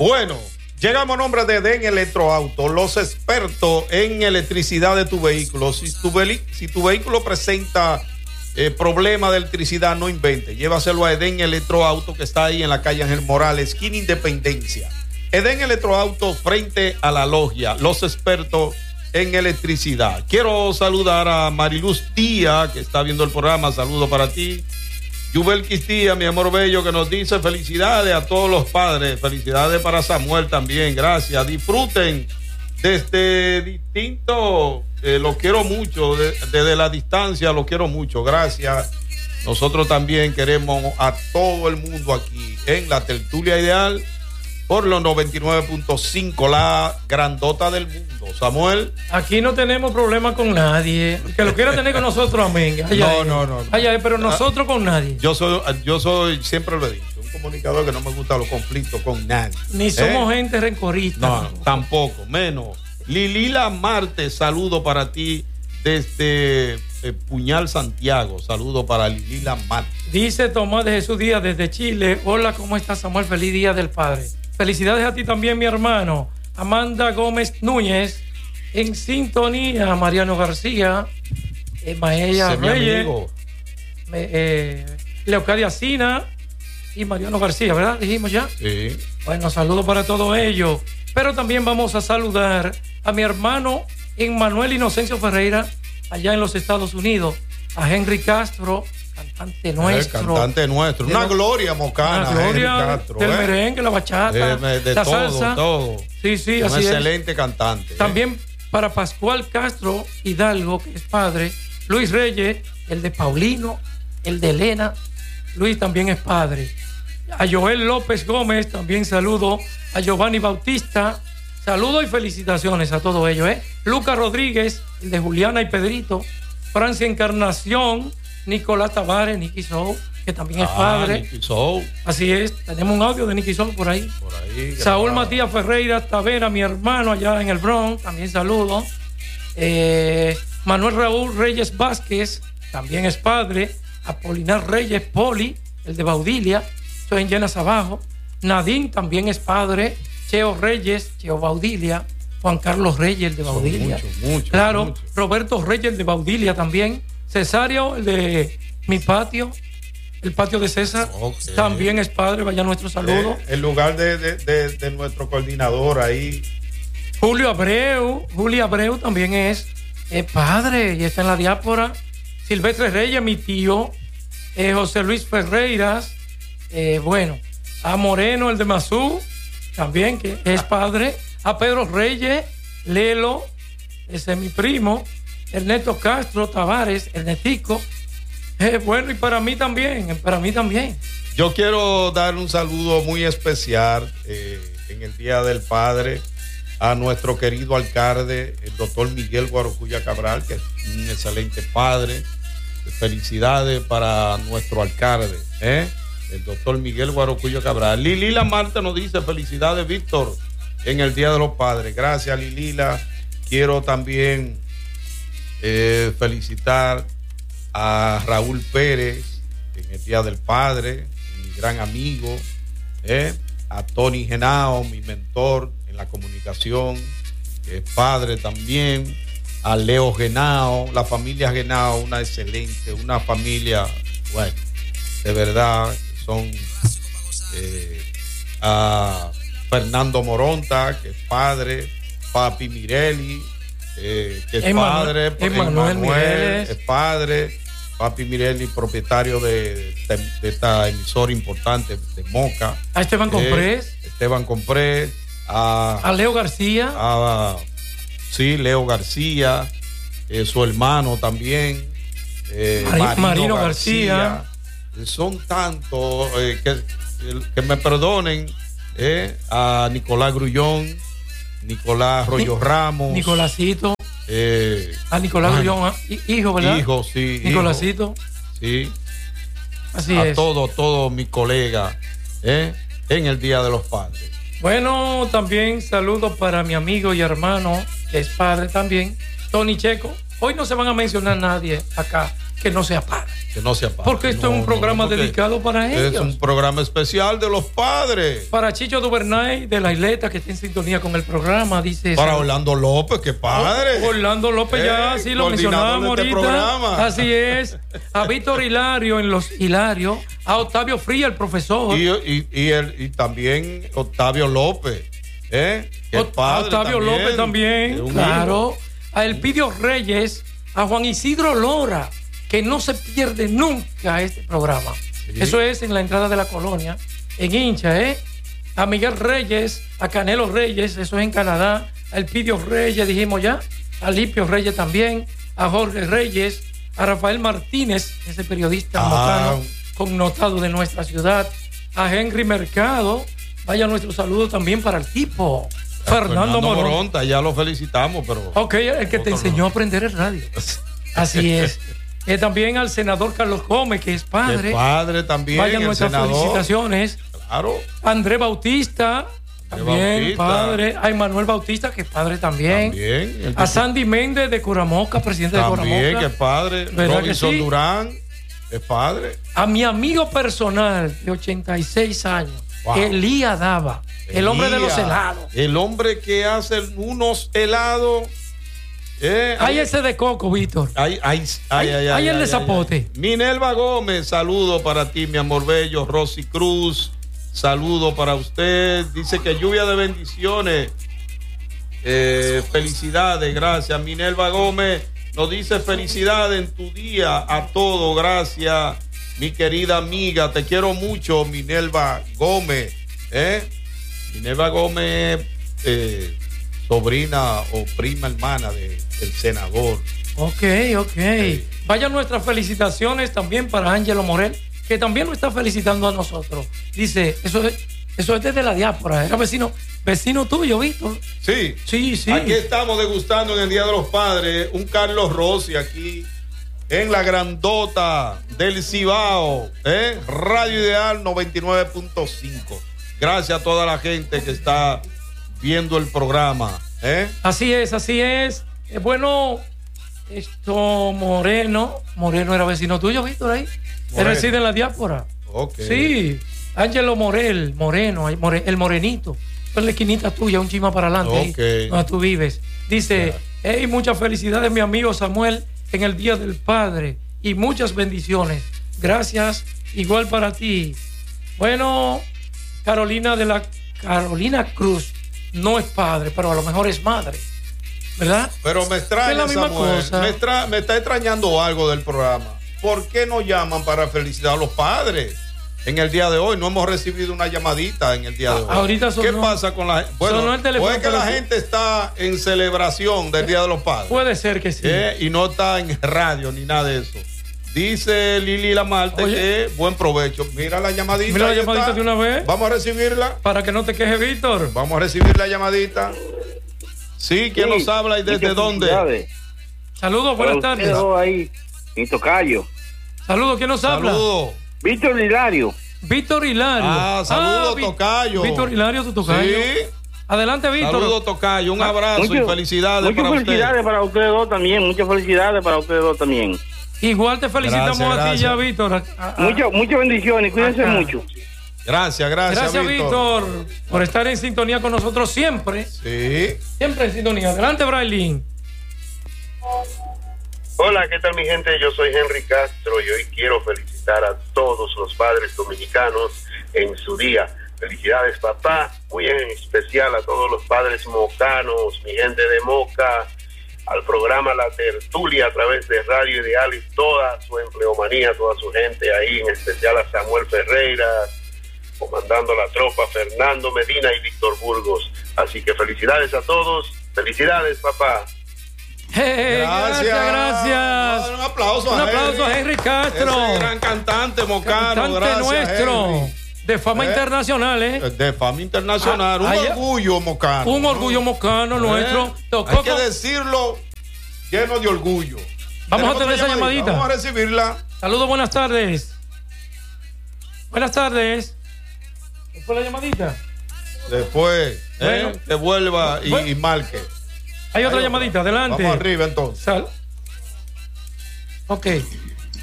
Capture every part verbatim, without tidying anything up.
Bueno, llegamos a nombre de Edén Electroauto, los expertos en electricidad de tu vehículo. Si tu, ve- si tu vehículo presenta eh, problema de electricidad, no invente. Llévaselo a Edén Electroauto, que está ahí en la calle Ángel Morales, esquina Independencia. Edén Electroauto, frente a la logia, los expertos en electricidad. Quiero saludar a Mariluz Díaz, que está viendo el programa. Saludo para ti. Yubel Quistía, mi amor bello, que nos dice felicidades a todos los padres. Felicidades para Samuel también. Gracias. Disfruten desde distinto. Eh, lo quiero mucho. De, desde la distancia lo quiero mucho. Gracias. Nosotros también queremos a todo el mundo aquí en la tertulia ideal por los noventa y nueve punto cinco, la grandota del mundo. Samuel. Aquí no tenemos problema con nadie. El que lo quiera tener con nosotros, amén. Allá no, es. no, no, no. Allá es, pero nosotros con nadie. Yo soy, yo soy, siempre lo he dicho, un comunicador que no me gusta los conflictos con nadie. Ni somos ¿Eh? gente rencorista. No, tampoco, menos. Lilila Marte, saludo para ti desde eh, Puñal, Santiago. Saludo para Lilila Marte. Dice Tomás de Jesús Díaz desde Chile. Hola, ¿cómo estás, Samuel? Feliz Día del Padre. Felicidades a ti también, mi hermano. Amanda Gómez Núñez, en sintonía. Mariano García, eh, Maella Reyes, me, eh, Leocadia Sina y Mariano García, ¿verdad? Dijimos ya. Sí. Bueno, saludos para todos ellos. Pero también vamos a saludar a mi hermano Emmanuel Inocencio Ferreira, allá en los Estados Unidos. A Henry Castro, cantante nuestro. El cantante nuestro. Una lo, gloria mocana. Una gloria Castro, del ¿eh? merengue, la bachata, de, de la todo, salsa. todo. Sí, sí, Un así excelente es. cantante. También ¿eh? Para Pascual Castro Hidalgo, que es padre. Luis Reyes, el de Paulino, el de Elena. Luis también es padre. A Joel López Gómez, también saludo. A Giovanni Bautista, saludos y felicitaciones a todos ellos. ¿eh? Lucas Rodríguez, el de Juliana y Pedrito. Francia Encarnación, Nicolás Tavares, Nicky Soul, que también es ah, padre. Nicky Soul. Así es, tenemos un audio de Nicky Soul por ahí. Por ahí. Saúl grabado. Matías Ferreira Tavera, mi hermano allá en el Bronx, también saludo. Eh, Manuel Raúl Reyes Vázquez, también es padre. Apolinar Reyes Poli, el de Baudilia, soy en Llenas Abajo. Nadine también es padre. Cheo Reyes, Cheo Baudilia. Juan Carlos Reyes, el de Baudilia. Mucho, mucho, claro, mucho. Roberto Reyes, el de Baudilia también. Cesario, el de Mi Patio, el patio de César, Okay. también es padre. Vaya nuestro saludo. Eh, el lugar de, de, de, de nuestro coordinador ahí. Julio Abreu, Julio Abreu también es, es padre y está en la diáspora. Silvestre Reyes, mi tío. Eh, José Luis Ferreiras, eh, bueno, a Moreno, el de Mazú, también que es padre. A Pedro Reyes, Lelo, ese es mi primo. Ernesto Castro Tavares, Ernestico. Eh, bueno, y para mí también, para mí también. Yo quiero dar un saludo muy especial eh, en el Día del Padre a nuestro querido alcalde, el doctor Miguel Guarocuya Cabral, que es un excelente padre. Felicidades para nuestro alcalde, ¿eh? el doctor Miguel Guarocuya Cabral. Lilila Marta nos dice felicidades, Víctor, en el Día de los Padres. Gracias, Lilila. Quiero también eh, felicitar a Raúl Pérez en el Día del Padre, mi gran amigo, ¿eh? a Tony Genao, mi mentor en la comunicación, que es padre también, a Leo Genao, la familia Genao, una excelente, una familia, bueno, de verdad, son eh, a Fernando Moronta, que es padre, Papi Mirelli, eh, que es Emmanuel, padre, Emmanuel Emmanuel es padre, Papi Mirelli, propietario de, de, de esta emisora importante de Moca. A Esteban eh, Comprés. Esteban Comprés, a, A Leo García. a sí, Leo García, eh, su hermano también, eh, Mari- Marino, Marino García. García. Son tantos eh, que, que me perdonen, eh, a Nicolás Grullón, Nicolás Arroyo Ni- Ramos, Nicolásito. eh, A Nicolás ay, Grullón, ah, hi- hijo, ¿verdad? hijo, sí, Nicolásito. hijo, sí, Así a es. todos, todos mis colegas, eh, en el Día de los Padres. Bueno, también saludos para mi amigo y hermano, que es padre también, Tony Checo. Hoy no se van a mencionar nadie acá, que no se apague. Que no se apague. Porque esto no, es un programa no, dedicado para ellos. Es un programa especial de los padres. Para Chicho Duvernay de la Isleta, que está en sintonía con el programa, dice. Para Orlando López, que padre. Orlando López, ya eh, sí lo mencionamos de este ahorita. Programa. Así es. A Víctor Hilario en los Hilario. A Octavio Fría, el profesor. Y, y, y, el, y también Octavio López. ¿eh? O, padre Octavio también, López también. Claro. Hijo. A Elpidio Reyes. A Juan Isidro Lora, que no se pierde nunca este programa. Sí. Eso es en la entrada de la colonia, en Hincha, ¿eh? A Miguel Reyes, a Canelo Reyes, eso es en Canadá. A Elpidio Reyes, dijimos ya. A Lipio Reyes también. A Jorge Reyes. A Rafael Martínez, ese periodista ah. mocano, connotado de nuestra ciudad. A Henry Mercado. Vaya nuestro saludo también para el tipo. Fernando, Fernando Moronta. Moronta, ya lo felicitamos, pero... Ok, el que te enseñó no. a aprender el radio. Así es. Eh, también al senador Carlos Gómez, que es padre. Que padre también. Vayan nuestras senador. felicitaciones. Claro. André Bautista, André también Bautista. padre. A Manuel Bautista, que es padre también. También. A Sandy Méndez de Curamoca, presidente también, de Curamoca. También, que es padre. Robinson sí? Durán, es padre. A mi amigo personal de ochenta y seis años, wow. Elías Dava. El hombre de los helados. El hombre que hace unos helados. Eh, hay ese de coco, Víctor. Hay, hay, hay, hay, hay el de zapote. Minelva Gómez, saludo para ti, mi amor bello. Rosy Cruz, saludo para usted. Dice que lluvia de bendiciones. Eh, felicidades, gracias. Minelva Gómez nos dice felicidades en tu día a todo. Gracias, mi querida amiga. Te quiero mucho, Minelva Gómez. ¿Eh? Minerva Gómez, eh, sobrina o prima hermana de, del senador. Ok, ok. Sí. Vayan nuestras felicitaciones también para Ángelo Morel, que también nos está felicitando a nosotros. Dice, eso es, eso es desde la diáspora. Era vecino, vecino tuyo, Víctor. Sí. Sí, sí. Aquí estamos degustando en el Día de los Padres un Carlos Rossi aquí en la grandota del Cibao, ¿eh? Radio Ideal noventa y nueve punto cinco. Gracias a toda la gente que está viendo el programa. ¿eh? Así es, así es. Eh, bueno, esto Moreno, Moreno era vecino tuyo, Víctor, ahí. Él reside en la diáspora. Ok. Sí, Ángelo Morel, Moreno, el morenito. Es la esquinita tuya, un chima para adelante, okay. ahí, donde tú vives. Dice, hey, muchas felicidades, mi amigo Samuel, en el Día del Padre. Y muchas bendiciones. Gracias, igual para ti. Bueno... Carolina de la Carolina Cruz no es padre, pero a lo mejor es madre, ¿verdad? Pero me extraña, es la misma Samuel, cosa. Me, extra, me está extrañando algo del programa. ¿Por qué no llaman para felicitar a los padres en el día de hoy? No hemos recibido una llamadita en el día de hoy. Ahorita sonó, ¿Qué pasa con la gente? Bueno, el teléfono, o es que la gente está en celebración del Día de los Padres. Puede ser que sí. ¿Eh? Y no está en radio ni nada de eso. Dice Lili Lamarte que buen provecho. Mira la llamadita. Mira la llamadita está. De una vez. Vamos a recibirla. Para que no te quejes, Víctor. Vamos a recibir la llamadita. Sí, ¿quién sí, nos habla y desde dónde? Saludos, buenas tardes. Ahí, mi tocayo. Saludos, ¿quién nos habla? Saludos. Víctor Hilario. Víctor Hilario. Ah, saludos, ah, tocayo. Víctor Hilario, tu tocayo. Sí. Adelante, Víctor. Saludos, tocayo. Un abrazo mucho, y felicidades muchas para felicidades usted. para ustedes dos también. Muchas felicidades para ustedes dos también. Igual te felicitamos gracias, a ti gracias. ya, Víctor. Muchas muchas bendiciones, cuídense acá. Mucho. Gracias, gracias. Gracias, Víctor, por estar en sintonía con nosotros siempre. Sí. Siempre en sintonía. Adelante, Brailín. Hola, ¿qué tal mi gente? Yo soy Henry Castro y hoy quiero felicitar a todos los padres dominicanos en su día. Felicidades, papá. Muy en especial a todos los padres mocanos, mi gente de Moca, al programa La Tertulia a través de Radio Ideal y toda su empleomanía, toda su gente ahí, en especial a Samuel Ferreira, comandando la tropa, Fernando Medina y Víctor Burgos. Así que felicidades a todos. Felicidades, papá. Hey, gracias, gracias. gracias. Un aplauso, Un a, aplauso Henry. a Henry Castro. Ese gran cantante mocano. Cantante gracias, nuestro. Henry. De fama eh, internacional, ¿eh? De fama internacional. Ah, un allá, orgullo mocano. Un orgullo ¿no? mocano eh, nuestro. Hay que decirlo lleno de orgullo. Vamos a tener esa llamadita. llamadita. Vamos a recibirla. Saludos, buenas tardes. Buenas tardes. ¿Qué fue la llamadita? Después, bueno, eh, que vuelva y, bueno. y marque. Hay otra Hay llamadita, otra. Adelante. Vamos arriba entonces. Sal. Ok.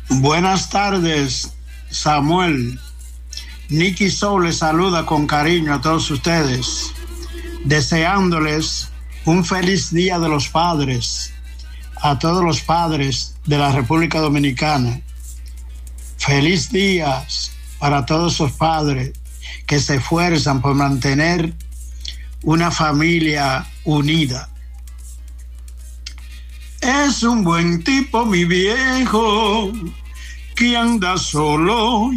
Buenas tardes, Samuel. Nicky Soul les saluda con cariño a todos ustedes, deseándoles un feliz Día de los Padres a todos los padres de la República Dominicana. Feliz día para todos esos padres que se esfuerzan por mantener una familia unida. Es un buen tipo, mi viejo, que anda solo